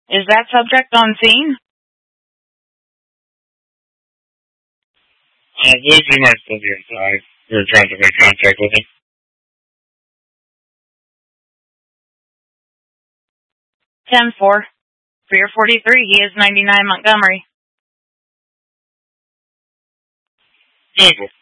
Is that subject on scene? I believe he might still be inside. We were trying to make contact with him. 10-4. For your 43, he is 99 Montgomery. Beautiful.